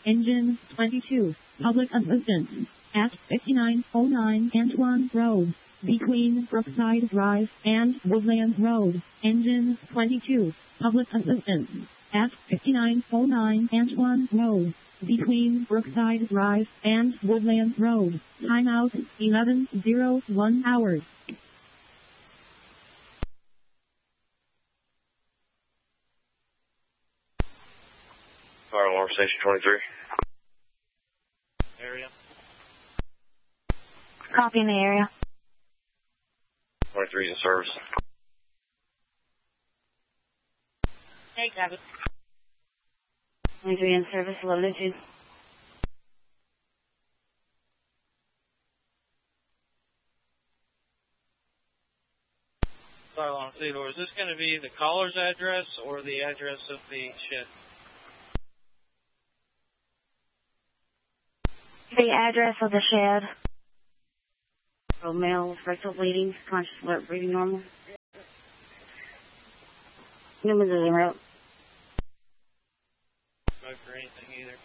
Engine 22, public assistance, at 5909 Antoine Road, between Brookside Drive and Woodland Road. Engine 22, public assistance, at 5909 Antoine Road, between Brookside Drive and Woodland Road. Timeout 11:01 hours. Fire alarm station 23. Area. Copy in the area. 23 is in service. Hey, copy. 23 in service, loaded to. Fire alarm Theodore, is this going to be the caller's address or the address of the shed? The address of the shed. So male with rectal bleeding, conscious alert, breathing normal. Newman's is en route. Smoke or anything either.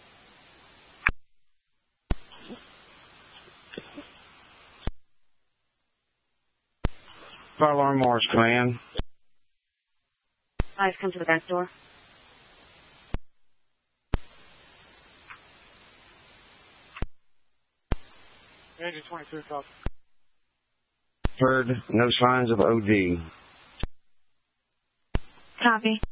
Fire alarm Morris Command. Guys, come to the back door. Ranger 23 copy. Heard no signs of OD. Copy.